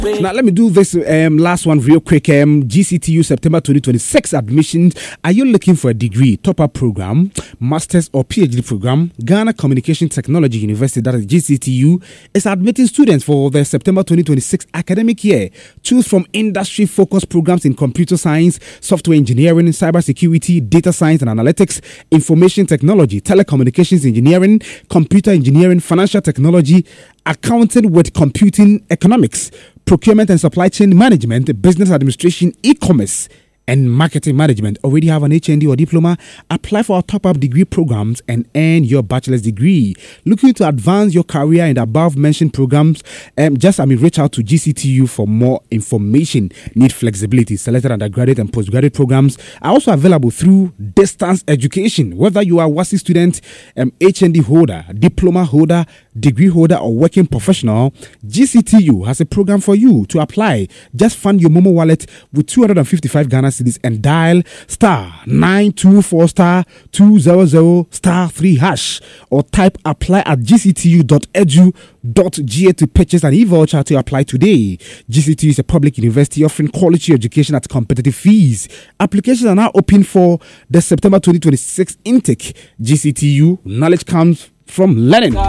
Now, let me do this last one real quick. GCTU September 2026 admissions. Are you looking for a degree, top-up program, master's or PhD program? Ghana Communication Technology University, that is GCTU, is admitting students for the September 2026 academic year. Choose from industry-focused programs in computer science, software engineering, cybersecurity, data science and analytics, information technology, telecommunications engineering, computer engineering, financial technology, accounting with computing economics, procurement and supply chain management, business administration, e-commerce, and marketing management. Already have an HND or diploma? Apply for our top-up degree programs and earn your bachelor's degree. Looking to advance your career in the above-mentioned programs? Reach out to GCTU for more information. Need flexibility. Selected undergraduate and postgraduate programs are also available through distance education. Whether you are a WASSCE student, HND holder, diploma holder, degree holder, or working professional, GCTU has a program for you. To apply, just fund your Momo wallet with 255 Ghana cedis and dial *924*200*3# or type apply at gctu.edu.ga to purchase an e-voucher to apply today. GCTU is a public university offering quality education at competitive fees. Applications are now open for the September 2026 intake. GCTU, knowledge comes from learning.